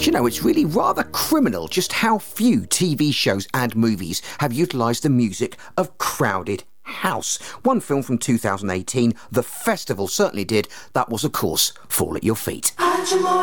Do you know, it's really rather criminal just how few TV shows and movies have utilised the music of Crowded House. One film from 2018, The Festival, certainly did. That was, of course, Fall at Your Feet.